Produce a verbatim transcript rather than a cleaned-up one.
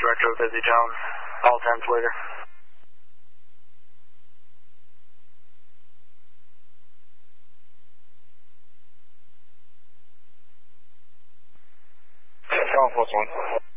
Director of Busy Jones. All tens later. Call force one.